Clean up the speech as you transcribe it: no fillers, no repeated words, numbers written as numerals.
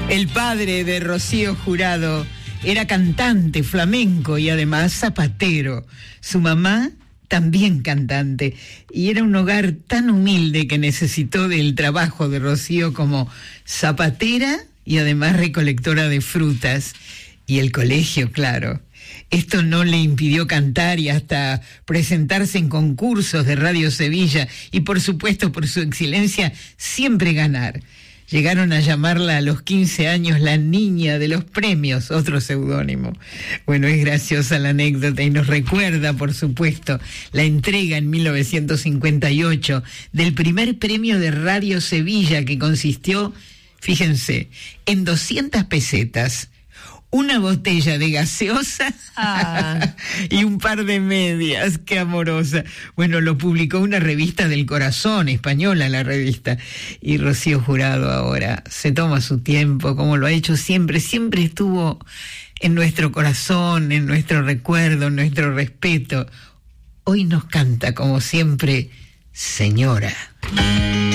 El padre de Rocío Jurado era cantante flamenco y además zapatero. Su mamá también cantante. Y era un hogar tan humilde que necesitó del trabajo de Rocío como zapatera y además recolectora de frutas. Y el colegio, claro. Esto no le impidió cantar y hasta presentarse en concursos de Radio Sevilla y, por supuesto, por su excelencia, siempre ganar. Llegaron a llamarla a los 15 años la niña de los premios, otro seudónimo. Bueno, es graciosa la anécdota y nos recuerda, por supuesto, la entrega en 1958 del primer premio de Radio Sevilla, que consistió, fíjense, en 200 pesetas, una botella de gaseosa y un par de medias. ¡Qué amorosa! Bueno, lo publicó una revista del Corazón, española la revista, y Rocío Jurado ahora se toma su tiempo, como lo ha hecho siempre. Siempre estuvo en nuestro corazón, en nuestro recuerdo, en nuestro respeto. Hoy nos canta, como siempre, señora.